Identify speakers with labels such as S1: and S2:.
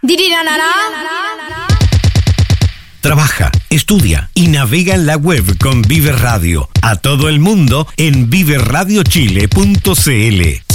S1: Trabaja, estudia y navega en la web con Vive Radio. A todo el mundo en viveradiochile.cl.